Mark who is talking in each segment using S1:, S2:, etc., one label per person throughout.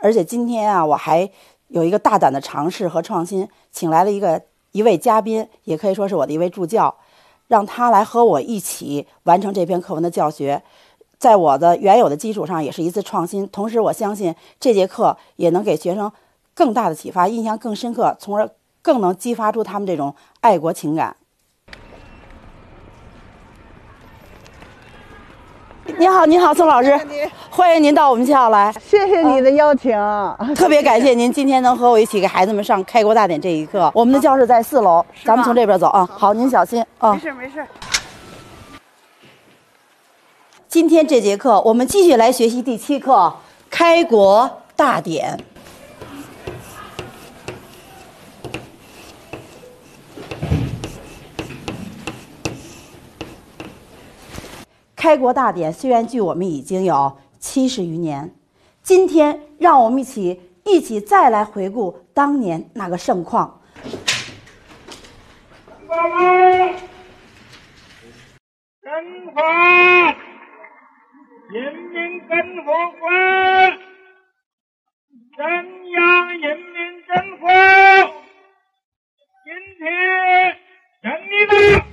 S1: 而且今天啊，我还有一个大胆的尝试和创新，请来了一位嘉宾，也可以说是我的一位助教，让他来和我一起完成这篇课文的教学。在我的原有的基础上，也是一次创新。同时，我相信这节课也能给学生更大的启发，印象更深刻，从而更能激发出他们这种爱国情感。你好，宋老师，欢迎您到我们学校来。
S2: 谢谢你的邀请，
S1: 特别感谢您今天能和我一起给孩子们上开国大典这一课。我们的教室在4楼，咱们从这边走啊。好，您小心啊。
S2: 没事。
S1: 今天这节课，我们继续来学习第7课《开国大典》。开国大典虽然距我们已经有70余年，今天让我们一起再来回顾当年那个盛况。
S3: 中华人民共和国中央人民政府今天胜利了。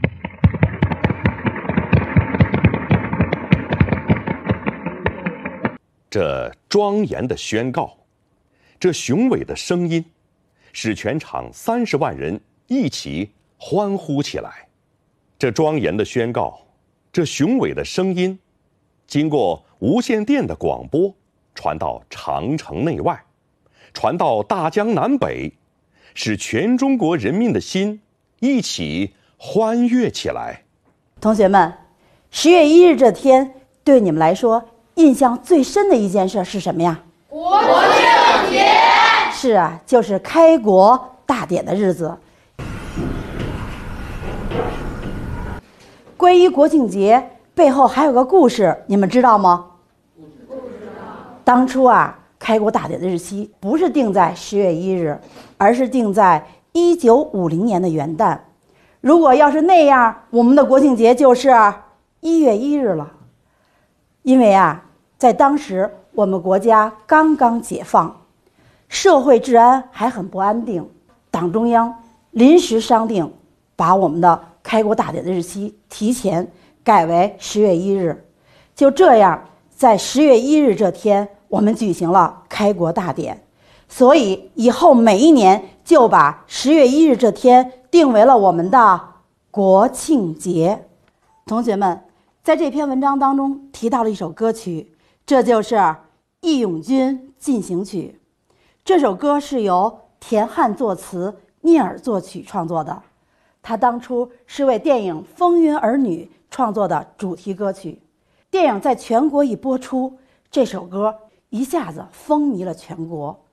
S4: 这庄严的宣告，这雄伟的声音，使全场30万人一起欢呼起来。这庄严的宣告，这雄伟的声音，经过无线电的广播，传到长城内外，传到大江南北，使全中国人民的心一起欢悦起来。
S1: 同学们，10月1日这天对你们来说印象最深的一件事是什么呀？
S5: 国庆节。
S1: 是啊，就是开国大典的日子。关于国庆节背后还有个故事，你们知道吗？不知道。当初啊，开国大典的日期不是定在10月1日，而是定在1950年的元旦。如果要是那样，我们的国庆节就是1月1日了。因为啊，在当时我们国家刚刚解放，社会治安还很不安定，党中央临时商定，把我们的开国大典的日期提前改为10月1日。就这样，在10月1日这天，我们举行了开国大典。所以以后每一年就把10月1日这天定为了我们的国庆节。同学们，在这篇文章当中提到了一首歌曲，这就是《义勇军进行曲》。这首歌是由田汉作词，聂耳作曲创作的。他当初是为电影《风云儿女》创作的主题歌曲。电影在全国一播出，这首歌一下子风靡了全国。